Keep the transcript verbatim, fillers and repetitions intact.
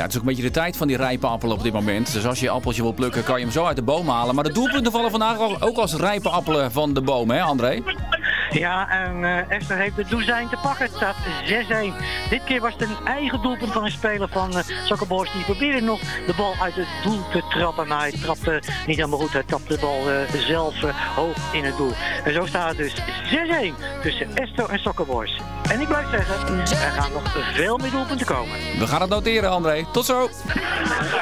het is ook een beetje de tijd van die rijpe appelen op dit moment. Dus als je je appeltje wil plukken, kan je hem zo uit de boom halen. Maar de doelpunten vallen vandaag ook als rijpe appelen van de boom, hè André? Ja, en uh, Esther heeft de dozijn te pakken. Het staat zes een. Dit keer was het een eigen doelpunt van een speler van uh, Soccer Boys. Die probeerde nog de bal uit het doel te trappen. Maar hij trapte niet helemaal goed. Hij trapte de bal uh, zelf uh, hoog in het doel. En zo staat het dus zes een tussen Esther en Soccer Boys. En ik blijf zeggen, er gaan nog veel meer doelpunten komen. We gaan het noteren, André. Tot zo!